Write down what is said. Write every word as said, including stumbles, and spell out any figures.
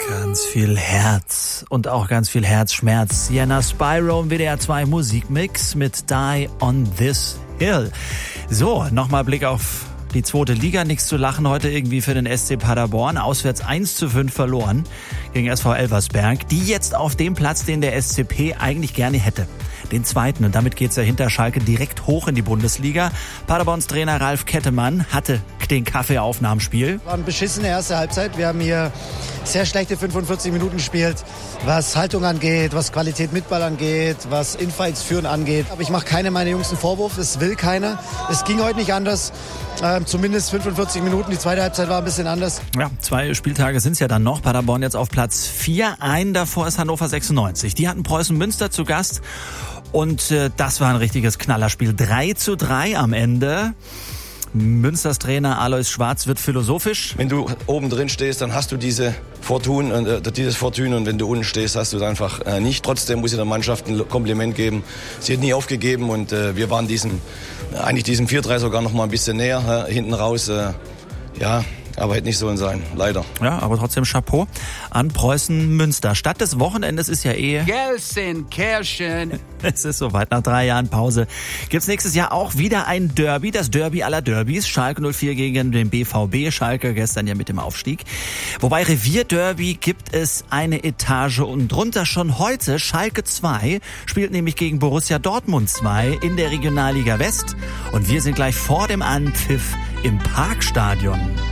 Ganz viel Herz und auch ganz viel Herzschmerz. Sienna Spyro im W D R zwei Musikmix mit Die on This Hill. So, nochmal Blick auf die zweite Liga. Nichts zu lachen heute irgendwie für den S C Paderborn. Auswärts eins zu fünf verloren gegen S V Elversberg. Die jetzt auf dem Platz, den der S C P eigentlich gerne hätte. Den zweiten. Und damit geht's ja hinter Schalke direkt hoch in die Bundesliga. Paderborns Trainer Ralf Kettemann hatte den Kaffee auf nach dem Spiel. War eine beschissene erste Halbzeit. Wir haben hier sehr schlechte fünfundvierzig Minuten gespielt, was Haltung angeht, was Qualität mit Ball angeht, was Infights führen angeht. Aber ich mache keinem meiner Jungs einen Vorwurf, das will keiner. Es ging heute nicht anders. Ähm, zumindest fünfundvierzig Minuten. Die zweite Halbzeit war ein bisschen anders. Ja, zwei Spieltage sind es ja dann noch. Paderborn jetzt auf Platz vier. Ein davor ist Hannover sechsundneunzig. Die hatten Preußen Münster zu Gast. Und äh, das war ein richtiges Knallerspiel. drei zu drei am Ende. Münsters Trainer Alois Schwarz wird philosophisch. Wenn du oben drin stehst, dann hast du diese Fortun, äh, dieses Fortun, und wenn du unten stehst, hast du es einfach äh, nicht. Trotzdem muss ich der Mannschaft ein Kompliment geben. Sie hat nie aufgegeben und äh, wir waren diesem, äh, eigentlich diesem vier drei sogar noch mal ein bisschen näher, äh, hinten raus. Äh, ja, aber hätte nicht so sein, leider. Ja, aber trotzdem Chapeau an Preußen Münster. Stadt des Wochenendes ist ja eh... Gelsenkirchen. Es ist soweit, nach drei Jahren Pause gibt's nächstes Jahr auch wieder ein Derby, das Derby aller Derbys. Schalke null vier gegen den B V B. Schalke gestern ja mit dem Aufstieg. Wobei Revierderby gibt es eine Etage und drunter schon heute. Schalke zwei spielt nämlich gegen Borussia Dortmund zwei in der Regionalliga West. Und wir sind gleich vor dem Anpfiff im Parkstadion.